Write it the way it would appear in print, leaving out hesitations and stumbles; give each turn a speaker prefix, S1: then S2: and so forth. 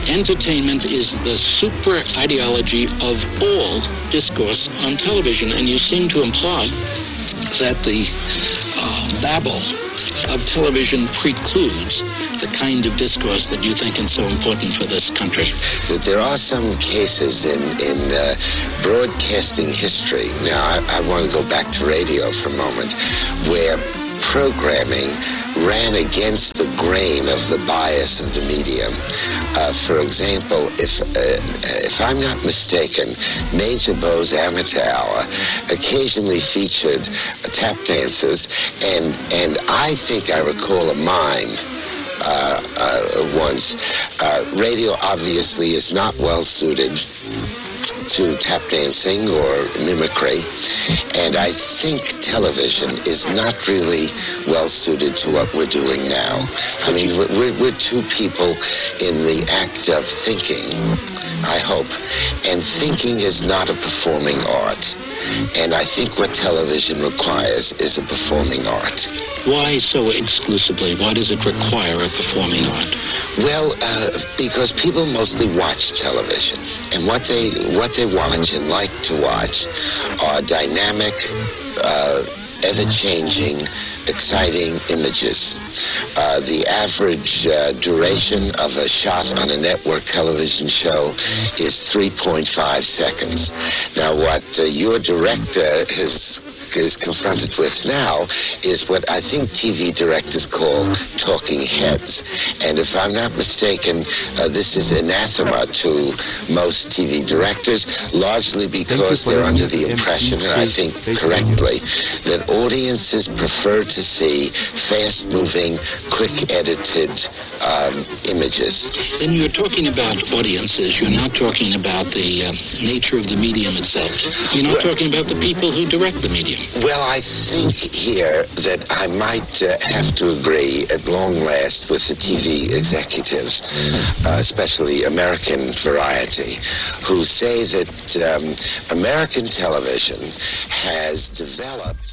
S1: entertainment is the super ideology of all discourse on television, and you seem to imply that the babble of television precludes the kind of discourse that you think is so important for this country.
S2: There are some cases in broadcasting history. Now, I want to go back to radio for a moment, where programming ran against the grain of the bias of the medium. For example, if I'm not mistaken, Major Beau's Amateur Hour occasionally featured tap dancers, and I think I recall a mime once. Radio obviously is not well suited to tap dancing or mimicry, and I think television is not really well suited to what we're doing now. I mean, we're two people in the act of thinking, I hope, and thinking is not a performing art. And I think what television requires is a performing art.
S1: Why so exclusively? Why does it require a performing art?
S2: Well, because people mostly watch television, and what they watch and like to watch are dynamic, ever-changing, exciting images. The average duration of a shot on a network television show is 3.5 seconds. Now, what your director is confronted with now is what I think TV directors call talking heads. And if I'm not mistaken, this is anathema to most TV directors, largely because they're under the impression, and I think correctly, that audiences prefer to see fast-moving, quick-edited images.
S1: Then you're talking about audiences. You're not talking about the nature of the medium itself. You're not talking about the people who direct the medium.
S2: Well, I think here that I might have to agree at long last with the TV executives, especially American Variety, who say that American television has developed